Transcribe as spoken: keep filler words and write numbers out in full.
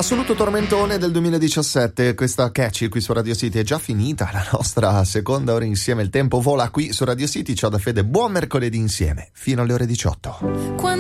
Assoluto tormentone del duemiladiciassette, questa Catchy qui su Radio City è già finita la nostra seconda ora insieme, il tempo vola qui su Radio City. Ciao da Fede, buon mercoledì insieme fino alle ore diciotto. Quando